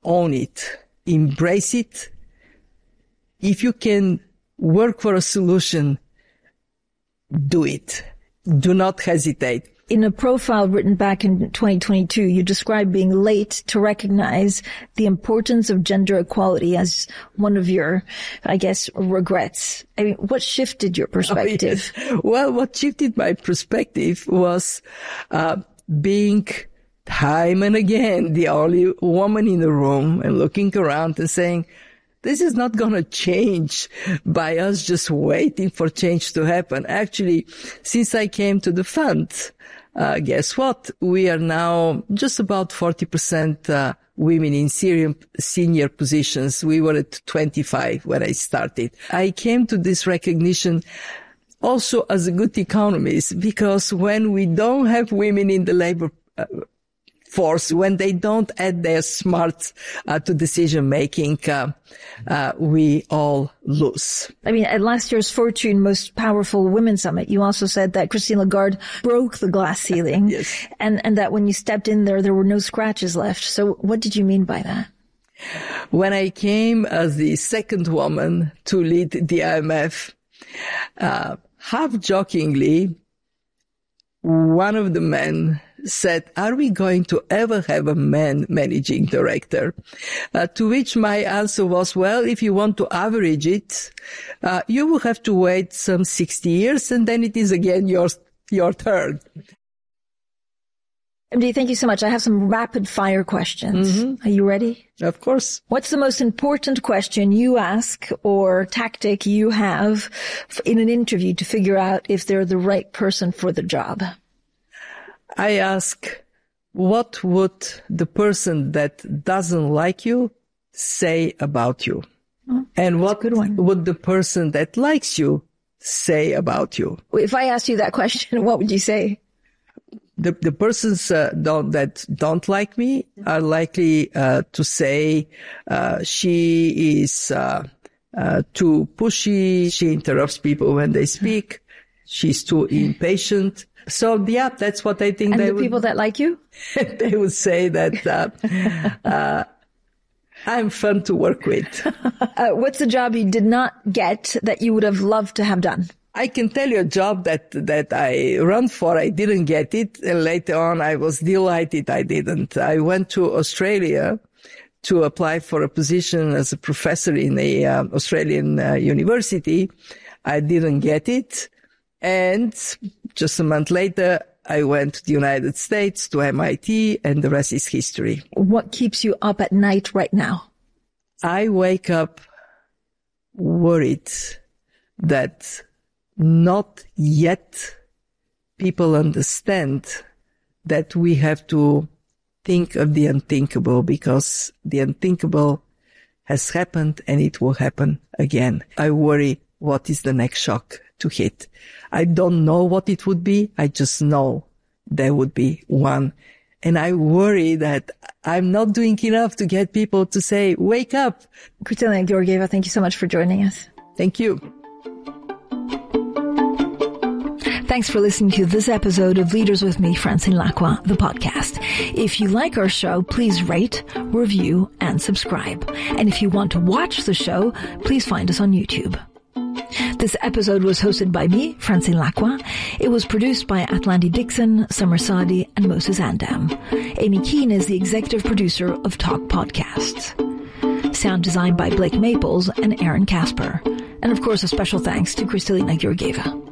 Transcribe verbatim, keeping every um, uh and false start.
own it, embrace it. If you can work for a solution, do it. Do not hesitate. In a profile written back in twenty twenty-two, you described being late to recognize the importance of gender equality as one of your, I guess, regrets. I mean, what shifted your perspective? Oh, yes. Well, what shifted my perspective was uh, being time and again the only woman in the room and looking around and saying, this is not going to change by us just waiting for change to happen. Actually, since I came to the fund, uh, guess what? We are now just about forty percent uh, women in senior, senior positions. We were at twenty-five when I started. I came to this recognition also as a good economist, because when we don't have women in the labor uh, force, when they don't add their smarts uh, to decision making, uh, uh, we all lose. I mean, at last year's Fortune Most Powerful Women Summit, you also said that Christine Lagarde broke the glass ceiling. Yes. and, and that when you stepped in there, there were no scratches left. So what did you mean by that? When I came as the second woman to lead the I M F, uh, half jokingly, one of the men said, are we going to ever have a man managing director? Uh, to which my answer was, well, if you want to average it, uh, you will have to wait some sixty years and then it is again your, your turn. M D, thank you so much. I have some rapid fire questions. Mm-hmm. Are you ready? Of course. What's the most important question you ask or tactic you have in an interview to figure out if they're the right person for the job? I ask, what would the person that doesn't like you say about you? Oh, and what good one. would the person that likes you say about you? If I asked you that question, what would you say? The, the persons uh, don't, that don't like me are likely uh, to say uh, she is uh, uh, too pushy, she interrupts people when they speak, she's too impatient. So, yeah, that's what I think and they the would... people that like you? They would say that uh, uh, I'm fun to work with. uh, what's the job you did not get that you would have loved to have done? I can tell you a job that, that I ran for. I didn't get it. And later on, I was delighted I didn't. I went to Australia to apply for a position as a professor in a uh, Australian uh, university. I didn't get it. And just a month later, I went to the United States, to M I T, and the rest is history. What keeps you up at night right now? I wake up worried that not yet people understand that we have to think of the unthinkable, because the unthinkable has happened and it will happen again. I worry, what is the next shock to hit? I don't know what it would be. I just know there would be one. And I worry that I'm not doing enough to get people to say, wake up. Kristalina Georgieva, thank you so much for joining us. Thank you. Thanks for listening to this episode of Leaders with me, Francine Lacqua, the podcast. If you like our show, please rate, review, and subscribe. And if you want to watch the show, please find us on YouTube. This episode was hosted by me, Francine Lacqua. It was produced by Atlandi Dixon, Summer Sadi, and Moses Andam. Amy Keane is the executive producer of Talk Podcasts. Sound designed by Blake Maples and Aaron Casper. And of course, a special thanks to Kristalina Georgieva.